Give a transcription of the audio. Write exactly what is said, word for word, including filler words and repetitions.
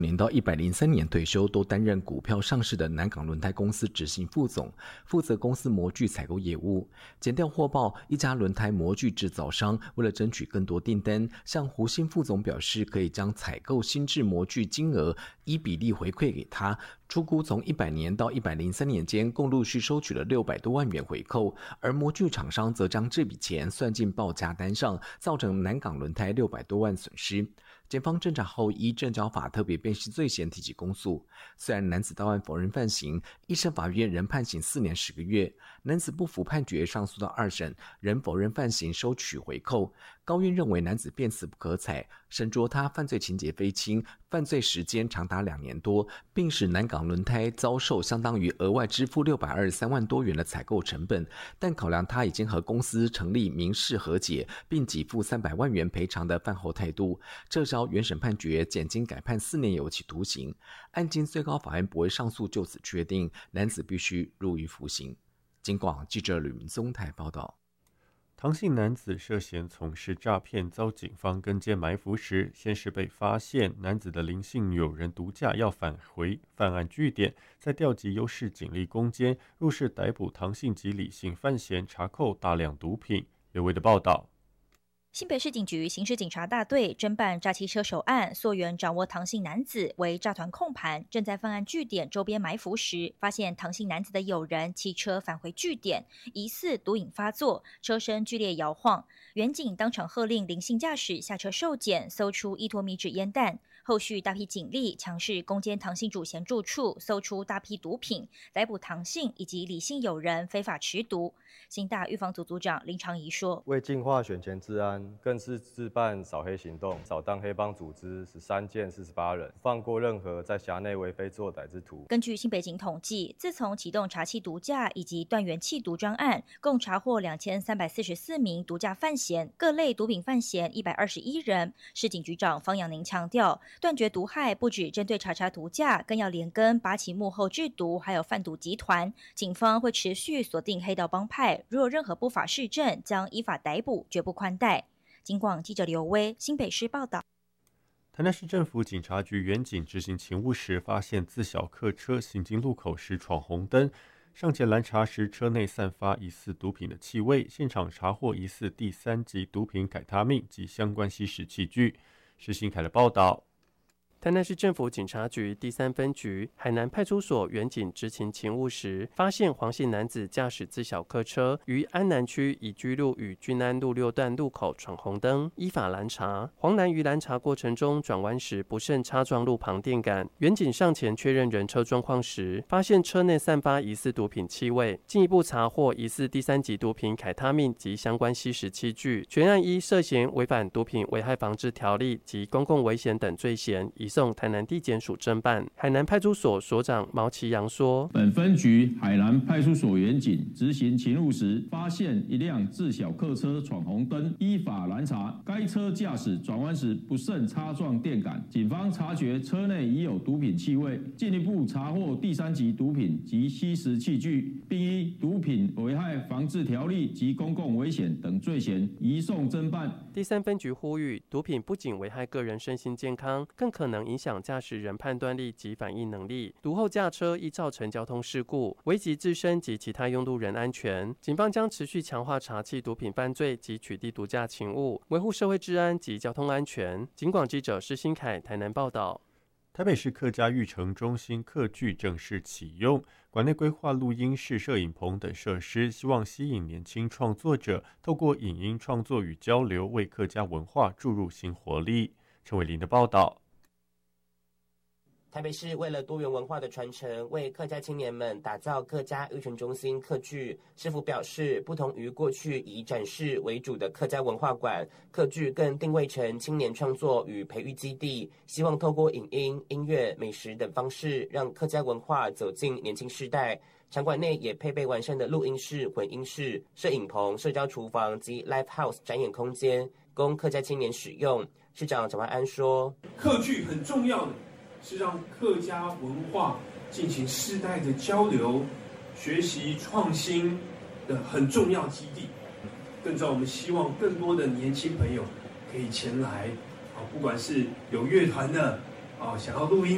年到一百零三年退休，都担任股票上市的南港轮胎公司执行副总，负责公司模具采购业务。检调获报，一家轮胎模具制造商为了争取更多订单，向胡新副总表示，可以将采购新制模具金额依比例回馈给他。初估从一百年到一百零三年间，共陆续收取了六百多万元回扣，而模具厂商则将这笔钱算进报价单上，造成南港轮胎六百多万损失。检方侦查后，依证交法特别辨识罪嫌提起公诉。虽然男子到案否认犯行，一审法院仍判刑四年十个月。男子不服判决，上诉到二审，仍否认犯行，收取回扣。高院认为男子辩词不可采，审酌他犯罪情节非轻，犯罪时间长达两年多，并使南港轮胎遭受相当于额外支付六百二十三万多元的采购成本，但考量他已经和公司成立民事和解，并给付三百万元赔偿的饭后态度，撤销原审判决，检经改判四年有期徒刑。案经最高法院不会上诉，就此确定男子必须入狱服刑。警广记者吕明宗台报道。 唐姓男子涉嫌从事诈骗，遭警方跟监埋伏时，先是被发现男子的林姓友人毒驾要返回犯案据点，再调集优势警力攻坚，入室逮捕唐姓及李姓犯嫌，查扣大量毒品。刘维的报道。 新北市警局刑事警察大队侦办诈欺车手案，溯源掌握唐姓男子为诈团控盘，正在犯案据点周边埋伏时，发现唐姓男子的友人骑车返回据点，疑似毒瘾发作，车身剧烈摇晃。员警当场喝令林姓驾驶下车受检，搜出一坨米纸烟弹。后续大批警力强势攻坚唐姓主嫌住处，搜出大批毒品，逮捕唐姓以及李姓友人非法持毒。新大预防组组长林长仪说：“ 为净化选前治安，更是自办扫黑行动，扫荡黑帮组织十三件四十八人，放过任何在辖内为非作歹之徒。” 根据新北警统计，自从启动查缉毒驾以及断源弃毒专案，共查获两千三百四十四名毒驾犯嫌，各类毒品犯嫌一百二十一人。市警局长方扬宁强调，断绝毒害不只针对查查毒驾，更要连根拔起幕后制毒还有贩毒集团。警方会持续锁定黑道帮派，如有任何不法事证，将依法逮捕，绝不宽待。警广记者刘威新北市报道。 台南市政府警察局员警执行勤务时，发现自小客车行经路口时闯红灯，上前拦查时，车内散发疑似毒品的气味，现场查获疑似第三级毒品凯他命及相关吸食器具。施新凯的报道。 台南市政府警察局第三分局海南派出所员警执勤勤务时，发现黄姓男子驾驶自小客车于安南区乙居路与君安路六段路口闯红灯，依法拦查。黄男于拦查过程中转弯时不慎擦撞路旁电杆，员警上前确认人车状况时，发现车内散发疑似毒品气味，进一步查获疑似第三级毒品凯他命及相关吸食器具。全案依涉嫌违反毒品危害防治条例及公共危险等罪嫌，移送台南地检署侦办。海南派出所所长毛其阳说：“ 本分局海南派出所员警执行勤务时，发现一辆自小客车闯红灯，依法拦查。该车驾驶转弯时不慎擦撞电杆，警方察觉车内已有毒品气味，进一步查获第三级毒品及吸食器具，并依毒品危害防治条例及公共危险等罪嫌移送侦办。” 第三分局呼吁，毒品不仅危害个人身心健康，更可能影响驾驶人判断力及反应能力，毒后驾车易造成交通事故，危及自身及其他用路人安全。警方将持续强化查缉毒品犯罪及取缔毒驾勤务，维护社会治安及交通安全。警广记者施新凯台南报道。 台北市客家育成中心客剧正式启用，馆内规划录音室、摄影棚等设施，希望吸引年轻创作者，透过影音创作与交流，为客家文化注入新活力。陈伟林的报道。 台北市为了多元文化的传承，为客家青年们打造客家育成中心客剧。市府表示，不同于过去以展示为主的客家文化馆，客剧更定位成青年创作与培育基地，希望透过影音、音乐、美食等方式，让客家文化走进年轻世代。场馆内也配备完善的录音室、混音室、摄影棚、社交厨房及 Live House 展演空间，供客家青年使用。市长蒋万安说：“ 客剧很重要的是让客家文化进行世代的交流、学习、创新的很重要基地。更重要，我们希望更多的年轻朋友可以前来，啊，不管是有乐团的，啊，想要录音